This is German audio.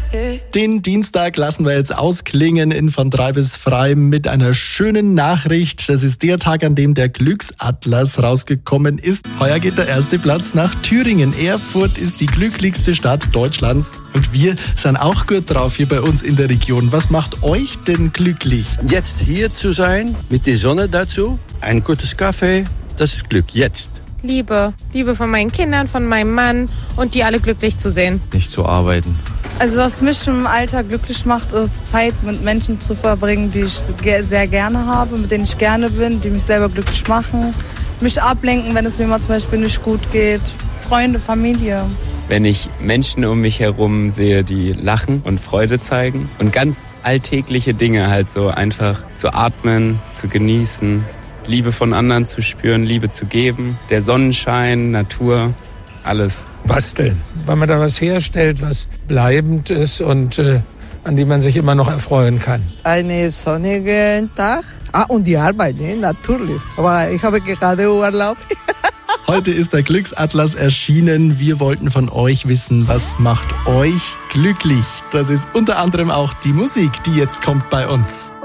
Den Dienstag lassen wir jetzt ausklingen in von 3 bis frei mit einer schönen Nachricht. Das ist der Tag, an dem der Glücksatlas rausgekommen ist. Heuer geht der erste Platz nach Thüringen. Erfurt ist die glücklichste Stadt Deutschlands. Und wir sind auch gut drauf hier bei uns in der Region. Was macht euch denn glücklich? Jetzt hier zu sein, mit der Sonne dazu, ein gutes Kaffee, das ist Glück. Jetzt. Liebe von meinen Kindern, von meinem Mann und die alle glücklich zu sehen. Nicht zu arbeiten. Also was mich im Alltag glücklich macht, ist Zeit mit Menschen zu verbringen, die ich sehr gerne habe, mit denen ich gerne bin, die mich selber glücklich machen. Mich ablenken, wenn es mir mal zum Beispiel nicht gut geht. Freunde, Familie. Wenn ich Menschen um mich herum sehe, die lachen und Freude zeigen und ganz alltägliche Dinge halt so einfach zu atmen, zu genießen, Liebe von anderen zu spüren, Liebe zu geben, der Sonnenschein, Natur, alles. Basteln, weil man da was herstellt, was bleibend ist und an die man sich immer noch erfreuen kann. Einen sonnigen Tag. Und die Arbeit, natürlich. Aber ich habe gerade Urlaub. Heute ist der Glücksatlas erschienen. Wir wollten von euch wissen, was macht euch glücklich? Das ist unter anderem auch die Musik, die jetzt kommt bei uns.